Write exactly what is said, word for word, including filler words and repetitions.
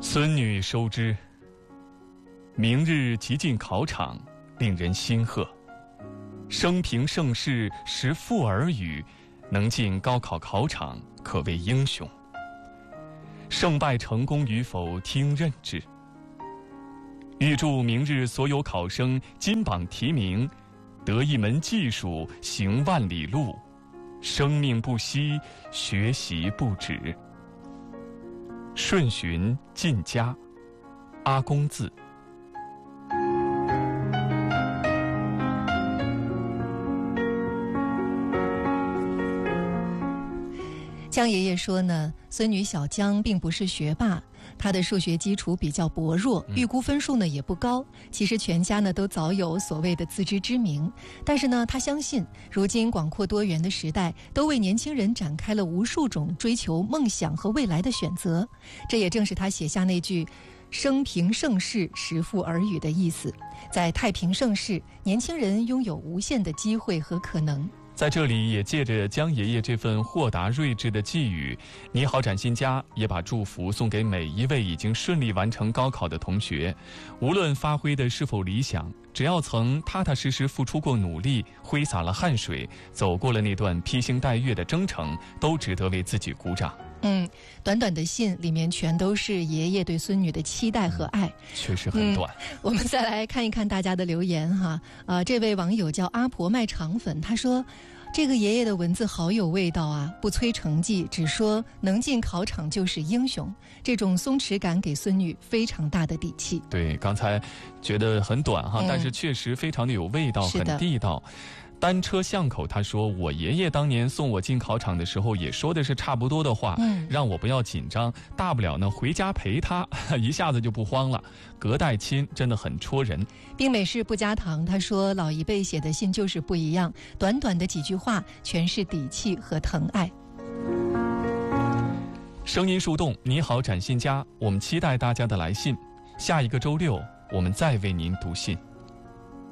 孙女收之，明日即进考场，令人心贺。生平盛世，识妇儿语，能进高考考场，可谓英雄。胜败成功与否，听任之。预祝明日所有考生金榜题名，得一门技术，行万里路。生命不息，学习不止。顺循晋家，阿公字。 江爷爷说呢，孙女小江并不是学霸，她的数学基础比较薄弱，预估分数呢也不高。其实全家呢都早有所谓的自知之明，但是呢，她相信如今广阔多元的时代，都为年轻人展开了无数种追求梦想和未来的选择。这也正是她写下那句“生平盛世，识妇儿语”的意思。在太平盛世，年轻人拥有无限的机会和可能。 在这里也借着江爷爷这份豁达睿智的寄语，你好崭新家也把祝福送给每一位已经顺利完成高考的同学。无论发挥的是否理想，只要曾踏踏实实付出过努力，挥洒了汗水，走过了那段披星戴月的征程，都值得为自己鼓掌。 嗯，短短的信里面全都是爷爷对孙女的期待和爱， 确实很短。 嗯、我们再来看一看大家的留言哈。呃，这位网友叫阿婆卖肠粉，他说这个爷爷的文字好有味道啊，不催成绩，只说能进考场就是英雄，这种松弛感给孙女非常大的底气。 对，刚才觉得很短哈、嗯，但是确实非常的有味道，很地道。单车巷口他说，我爷爷当年送我进考场的时候也说的是差不多的话、嗯、让我不要紧张，大不了呢回家陪他，一下子就不慌了。隔代亲真的很戳人。 冰美式不加糖他说，老一辈写的信就是不一样，短短的几句话全是底气和疼爱。 声音树洞，你好崭新家，我们期待大家的来信。下一个周六我们再为您读信。